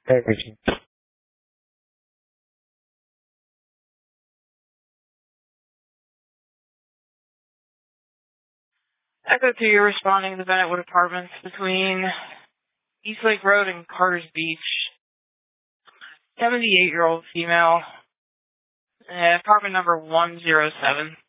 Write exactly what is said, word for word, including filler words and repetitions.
Everything. Echo two, you're responding to Bennetwood Apartments between Eastlake Road and Carter's Beach. seventy-eight-year-old female. Uh, apartment number one oh seven.